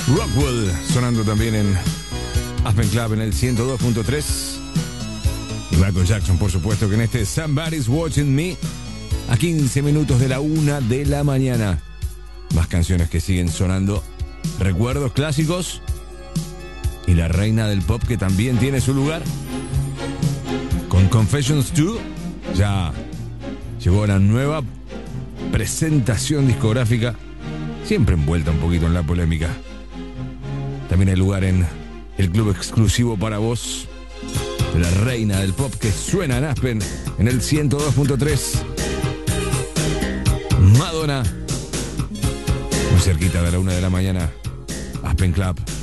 Rockwell sonando también en Aspen Club en el 102.3. Y Michael Jackson, por supuesto, que en este Somebody's Watching Me, a 15 minutos de la 1 de la mañana. Más canciones que siguen sonando, recuerdos clásicos y la reina del pop que también tiene su lugar. Con Confessions 2 ya llegó la nueva presentación discográfica, siempre envuelta un poquito en la polémica. También hay lugar en el club exclusivo para vos de la reina del pop que suena en Aspen en el 102.3. Madonna, muy cerquita de la 1 de la mañana. Aspen Club.